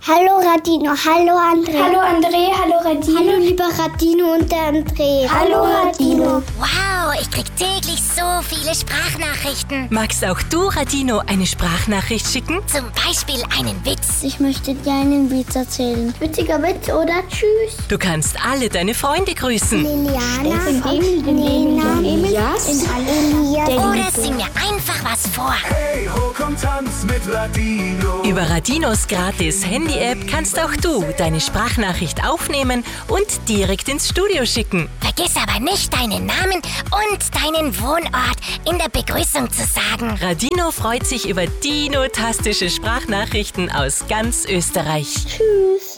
Hallo Radino, hallo André. Hallo André, hallo Radino. Hallo lieber Radino und der André. Hallo Radino. Wow, ich krieg täglich so viele Sprachnachrichten. Magst auch du, Radino, eine Sprachnachricht schicken? Zum Beispiel einen Witz. Ich möchte dir einen Witz erzählen. Witziger Witz oder tschüss. Du kannst alle deine Freunde grüßen. Liliana, Elias, Oder sing mir einfach was vor. Hey, ho, komm, tanz mit Radino. Über Radinos gratis Handy-App kannst auch du deine Sprachnachricht aufnehmen und direkt ins Studio schicken. Vergiss aber nicht, deinen Namen und deinen Wohnort in der Begrüßung zu sagen. Radino freut sich über dinotastische Sprachnachrichten aus ganz Österreich. Tschüss.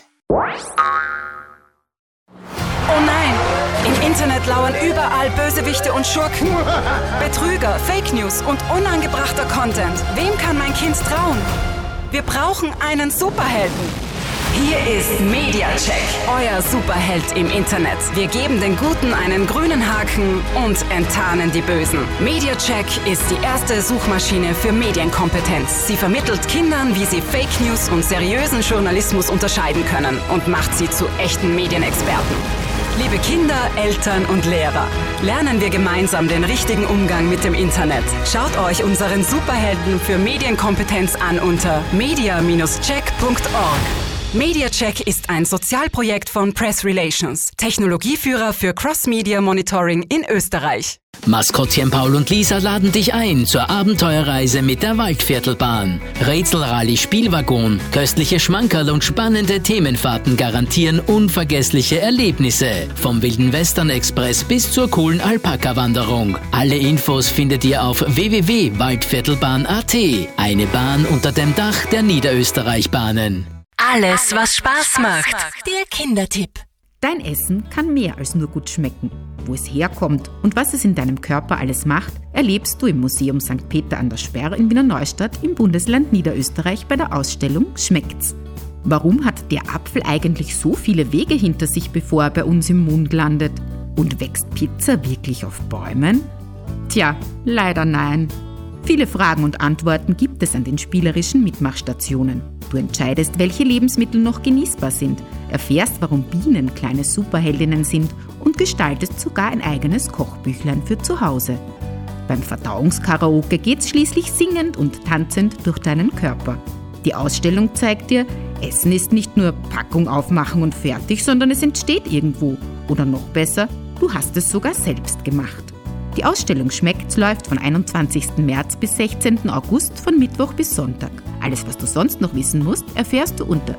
Oh nein! Im Internet lauern überall Bösewichte und Schurken. Betrüger, Fake News und unangebrachter Content. Wem kann mein Kind trauen? Wir brauchen einen Superhelden. Hier ist MediaCheck, euer Superheld im Internet. Wir geben den Guten einen grünen Haken und enttarnen die Bösen. MediaCheck ist die erste Suchmaschine für Medienkompetenz. Sie vermittelt Kindern, wie sie Fake News und seriösen Journalismus unterscheiden können und macht sie zu echten Medienexperten. Liebe Kinder, Eltern und Lehrer, lernen wir gemeinsam den richtigen Umgang mit dem Internet. Schaut euch unseren Superhelden für Medienkompetenz an unter media-check.org. MediaCheck ist ein Sozialprojekt von Press Relations, Technologieführer für Cross-Media Monitoring in Österreich. Maskottchen Paul und Lisa laden dich ein zur Abenteuerreise mit der Waldviertelbahn. Rätselrallye, Spielwaggon, köstliche Schmankerl und spannende Themenfahrten garantieren unvergessliche Erlebnisse. Vom Wilden Western Express bis zur coolen Alpaka-Wanderung. Alle Infos findet ihr auf www.waldviertelbahn.at. Eine Bahn unter dem Dach der Niederösterreich-Bahnen. Alles, was Spaß macht. Der Kindertipp. Dein Essen kann mehr als nur gut schmecken. Wo es herkommt und was es in deinem Körper alles macht, erlebst du im Museum St. Peter an der Sperr in Wiener Neustadt im Bundesland Niederösterreich bei der Ausstellung Schmeckt's. Warum hat der Apfel eigentlich so viele Wege hinter sich, bevor er bei uns im Mund landet? Und wächst Pizza wirklich auf Bäumen? Tja, leider nein. Viele Fragen und Antworten gibt es an den spielerischen Mitmachstationen. Du entscheidest, welche Lebensmittel noch genießbar sind, erfährst, warum Bienen kleine Superheldinnen sind und gestaltest sogar ein eigenes Kochbüchlein für zu Hause. Beim Verdauungskaraoke geht's schließlich singend und tanzend durch deinen Körper. Die Ausstellung zeigt dir, Essen ist nicht nur Packung aufmachen und fertig, sondern es entsteht irgendwo. Oder noch besser, du hast es sogar selbst gemacht. Die Ausstellung Schmeckt's läuft von 21. März bis 16. August von Mittwoch bis Sonntag. Alles, was du sonst noch wissen musst, erfährst du unter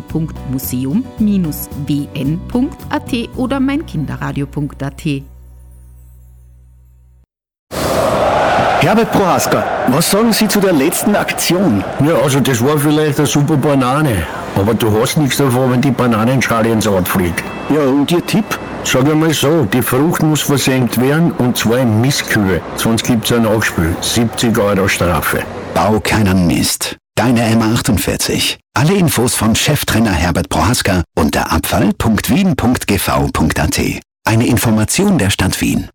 www.museum-wn.at oder meinkinderradio.at. Herbert Prohaska, was sagen Sie zu der letzten Aktion? Ja, also das war vielleicht eine super Banane, aber du hast nichts davon, wenn die Bananenschale ins Ort fliegt. Ja, und Ihr Tipp? Sag einmal so, die Frucht muss versenkt werden und zwar in Mistkühe, sonst gibt's ein Nachspiel, 70 € Strafe. Bau keinen Mist. Deine M48. Alle Infos von Cheftrainer Herbert Prohaska unter abfall.wien.gv.at. Eine Information der Stadt Wien.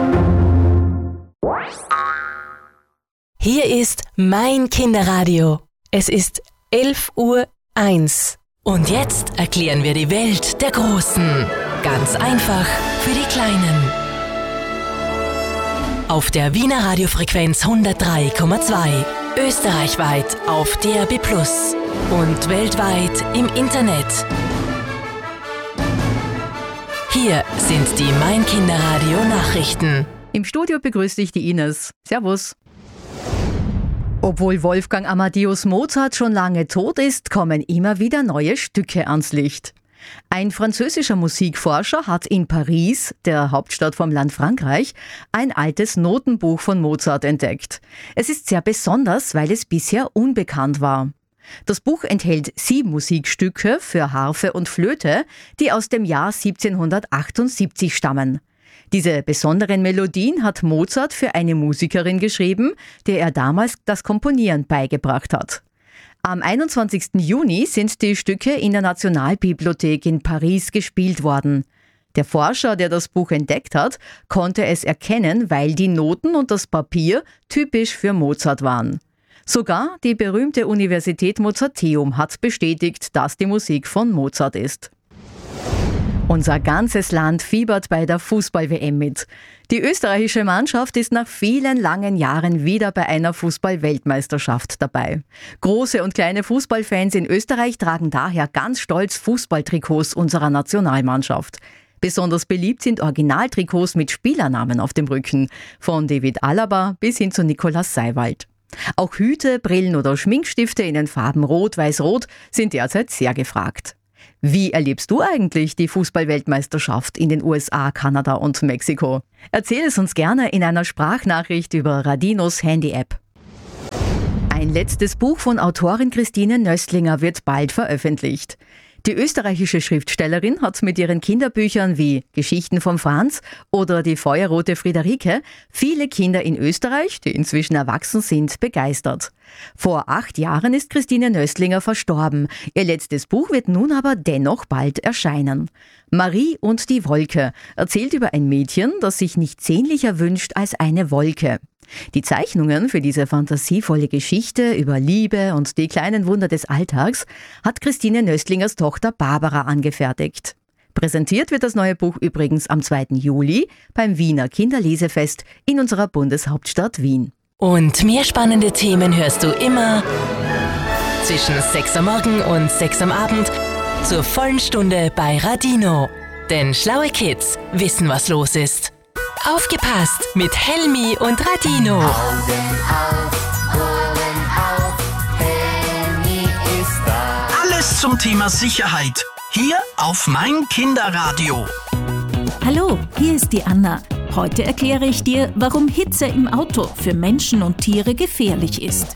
Hier ist mein Kinderradio. Es ist 11:01 Uhr. Und jetzt erklären wir die Welt der Großen. Ganz einfach für die Kleinen. Auf der Wiener Radiofrequenz 103,2. Österreichweit auf DAB+ und weltweit im Internet. Hier sind die Mein Kinderradio Nachrichten. Im Studio begrüßt dich die Ines. Servus. Obwohl Wolfgang Amadeus Mozart schon lange tot ist, kommen immer wieder neue Stücke ans Licht. Ein französischer Musikforscher hat in Paris, der Hauptstadt vom Land Frankreich, ein altes Notenbuch von Mozart entdeckt. Es ist sehr besonders, weil es bisher unbekannt war. Das Buch enthält 7 Musikstücke für Harfe und Flöte, die aus dem Jahr 1778 stammen. Diese besonderen Melodien hat Mozart für eine Musikerin geschrieben, der er damals das Komponieren beigebracht hat. Am 21. Juni sind die Stücke in der Nationalbibliothek in Paris gespielt worden. Der Forscher, der das Buch entdeckt hat, konnte es erkennen, weil die Noten und das Papier typisch für Mozart waren. Sogar die berühmte Universität Mozarteum hat bestätigt, dass die Musik von Mozart ist. Unser ganzes Land fiebert bei der Fußball-WM mit. Die österreichische Mannschaft ist nach vielen langen Jahren wieder bei einer Fußball-Weltmeisterschaft dabei. Große und kleine Fußballfans in Österreich tragen daher ganz stolz Fußballtrikots unserer Nationalmannschaft. Besonders beliebt sind Originaltrikots mit Spielernamen auf dem Rücken, von David Alaba bis hin zu Nikolaus Seiwald. Auch Hüte, Brillen oder Schminkstifte in den Farben Rot, Weiß-Rot sind derzeit sehr gefragt. Wie erlebst du eigentlich die Fußball-Weltmeisterschaft in den USA, Kanada und Mexiko? Erzähl es uns gerne in einer Sprachnachricht über Radinos Handy-App. Ein letztes Buch von Autorin Christine Nöstlinger wird bald veröffentlicht. Die österreichische Schriftstellerin hat mit ihren Kinderbüchern wie Geschichten vom Franz oder Die feuerrote Friederike viele Kinder in Österreich, die inzwischen erwachsen sind, begeistert. Vor 8 Jahren ist Christine Nöstlinger verstorben. Ihr letztes Buch wird nun aber dennoch bald erscheinen. Marie und die Wolke erzählt über ein Mädchen, das sich nichts sehnlicher wünscht als eine Wolke. Die Zeichnungen für diese fantasievolle Geschichte über Liebe und die kleinen Wunder des Alltags hat Christine Nöstlingers Tochter Barbara angefertigt. Präsentiert wird das neue Buch übrigens am 2. Juli beim Wiener Kinderlesefest in unserer Bundeshauptstadt Wien. Und mehr spannende Themen hörst du immer zwischen 6 am Morgen und 6 am Abend zur vollen Stunde bei Radino. Denn schlaue Kids wissen, was los ist. Aufgepasst mit Helmi und Radino. Augen auf, Ohren auf, Helmi ist da. Alles zum Thema Sicherheit. Hier auf mein Kinderradio. Hallo, hier ist die Anna. Heute erkläre ich dir, warum Hitze im Auto für Menschen und Tiere gefährlich ist.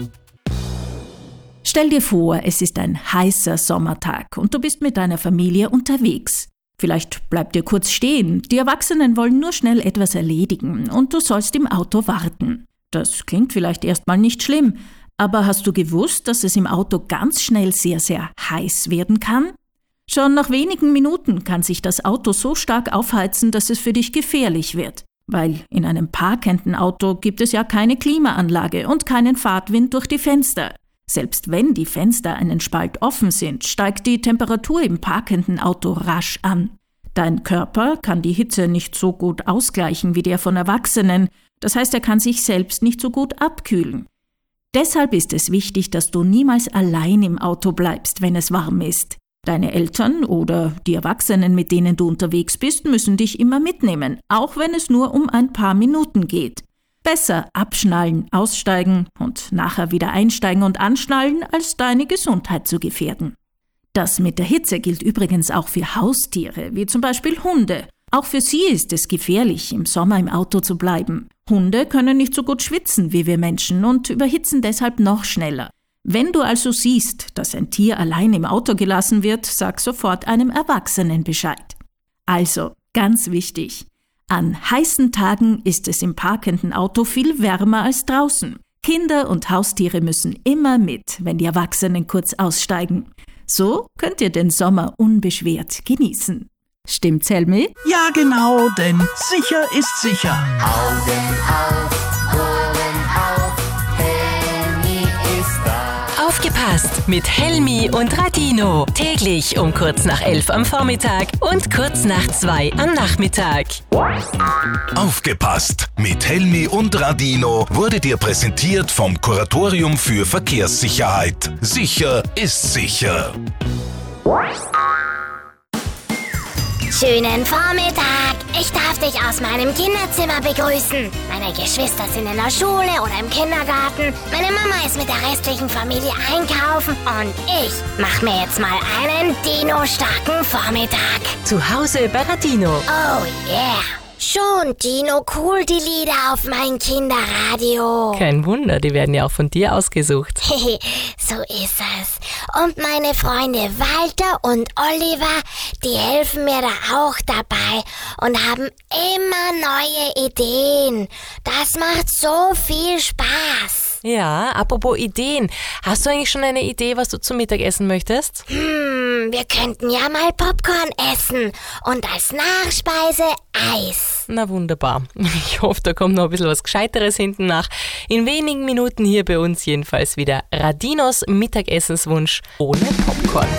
Stell dir vor, es ist ein heißer Sommertag und du bist mit deiner Familie unterwegs. Vielleicht bleibt ihr kurz stehen. Die Erwachsenen wollen nur schnell etwas erledigen und du sollst im Auto warten. Das klingt vielleicht erstmal nicht schlimm, aber hast du gewusst, dass es im Auto ganz schnell sehr, sehr heiß werden kann? Schon nach wenigen Minuten kann sich das Auto so stark aufheizen, dass es für dich gefährlich wird. Weil in einem parkenden Auto gibt es ja keine Klimaanlage und keinen Fahrtwind durch die Fenster. Selbst wenn die Fenster einen Spalt offen sind, steigt die Temperatur im parkenden Auto rasch an. Dein Körper kann die Hitze nicht so gut ausgleichen wie der von Erwachsenen. Das heißt, er kann sich selbst nicht so gut abkühlen. Deshalb ist es wichtig, dass du niemals allein im Auto bleibst, wenn es warm ist. Deine Eltern oder die Erwachsenen, mit denen du unterwegs bist, müssen dich immer mitnehmen, auch wenn es nur um ein paar Minuten geht. Besser abschnallen, aussteigen und nachher wieder einsteigen und anschnallen, als deine Gesundheit zu gefährden. Das mit der Hitze gilt übrigens auch für Haustiere, wie zum Beispiel Hunde. Auch für sie ist es gefährlich, im Sommer im Auto zu bleiben. Hunde können nicht so gut schwitzen wie wir Menschen und überhitzen deshalb noch schneller. Wenn du also siehst, dass ein Tier allein im Auto gelassen wird, sag sofort einem Erwachsenen Bescheid. Also, ganz wichtig: An heißen Tagen ist es im parkenden Auto viel wärmer als draußen. Kinder und Haustiere müssen immer mit, wenn die Erwachsenen kurz aussteigen. So könnt ihr den Sommer unbeschwert genießen. Stimmt's, Helmi? Ja, genau, denn sicher ist sicher. Augen auf, Ohren auf, Helmi ist da. Aufgepasst mit Helmi und Radino. Täglich um kurz nach 11 am Vormittag und kurz nach 2 am Nachmittag. Aufgepasst mit Helmi und Radino wurde dir präsentiert vom Kuratorium für Verkehrssicherheit. Sicher ist sicher. Schönen Vormittag! Ich darf dich aus meinem Kinderzimmer begrüßen. Meine Geschwister sind in der Schule oder im Kindergarten. Meine Mama ist mit der restlichen Familie einkaufen und ich mach mir jetzt mal einen Dino-starken Vormittag. Zu Hause bei Radino. Oh yeah! Schon, Dino, cool die Lieder auf mein Kinderradio. Kein Wunder, die werden ja auch von dir ausgesucht. So ist es. Und meine Freunde Walter und Oliver, die helfen mir da auch dabei und haben immer neue Ideen. Das macht so viel Ja, apropos Ideen. Hast du eigentlich schon eine Idee, was du zum Mittag essen möchtest? Wir wir könnten ja mal Popcorn essen und als Nachspeise Eis. Na wunderbar. Ich hoffe, da kommt noch ein bisschen was Gescheiteres hinten nach. In wenigen Minuten hier bei uns jedenfalls wieder Radinos Mittagessenswunsch ohne Popcorn.